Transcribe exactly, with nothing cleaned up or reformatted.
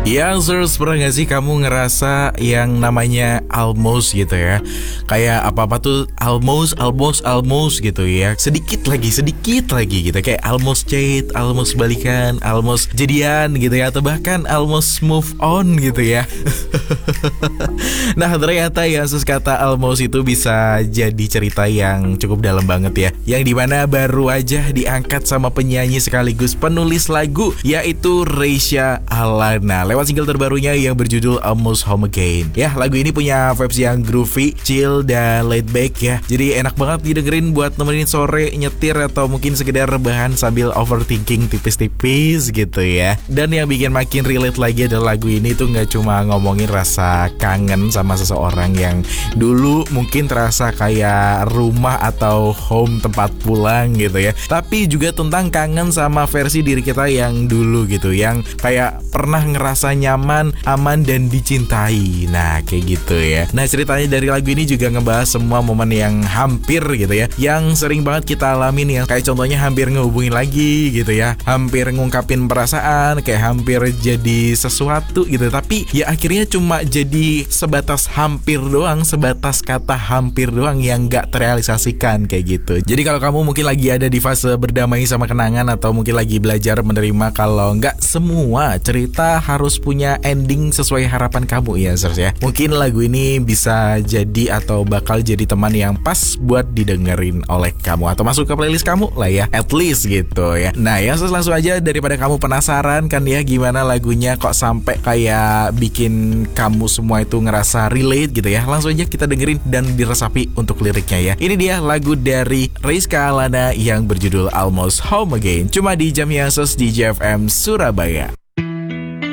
Ya, Zers, pernah gak sih kamu ngerasa yang namanya almost gitu ya? Kayak apa-apa tuh almost, almost, almost gitu ya. Sedikit lagi, sedikit lagi gitu. Kayak almost chat, almost balikan, almost jadian gitu ya. Atau bahkan almost move on gitu ya. Nah, ternyata ya sus kata almost itu bisa jadi cerita yang cukup dalam banget ya. Yang dimana baru aja diangkat sama penyanyi sekaligus penulis lagu, yaitu Reisha Alana, lewat single terbarunya yang berjudul Almost Home Again. Ya, lagu ini punya vibes yang groovy, chill, dan laid back ya. Jadi enak banget didengerin buat nemenin sore, nyetir, atau mungkin sekedar rebahan sambil overthinking tipis-tipis gitu ya. Dan yang bikin makin relate lagi adalah lagu ini tuh gak cuma ngomongin rasa kangen sama seseorang yang dulu mungkin terasa kayak rumah atau home, tempat pulang gitu ya, tapi juga tentang kangen sama versi diri kita yang dulu gitu, yang kayak pernah ngerasa nyaman, aman, dan dicintai. Nah, kayak gitu ya. Nah, ceritanya dari lagu ini juga ngebahas semua momen yang hampir gitu ya, yang sering banget kita alamin ya. Kayak contohnya hampir ngehubungin lagi gitu ya, hampir ngungkapin perasaan, kayak hampir jadi sesuatu gitu, tapi ya akhirnya cuma jadi sebatas hampir doang, sebatas kata hampir doang yang gak terrealisasikan kayak gitu. Jadi kalau kamu mungkin lagi ada di fase berdamai sama kenangan, atau mungkin lagi belajar menerima kalau gak semua cerita harus punya ending sesuai harapan kamu ya, Sers ya. Mungkin lagu ini bisa jadi atau bakal jadi teman yang pas buat didengerin oleh kamu, atau masuk ke playlist kamu lah ya, at least gitu ya. Nah ya, Sers, langsung aja daripada kamu penasaran kan ya gimana lagunya kok sampai kayak bikin kamu semua itu ngerasa relate gitu ya, langsung aja kita dengerin dan diresapi untuk liriknya ya. Ini dia lagu dari Reisha Alana yang berjudul Almost Home Again, cuma di Jam Yasos di J F M Surabaya.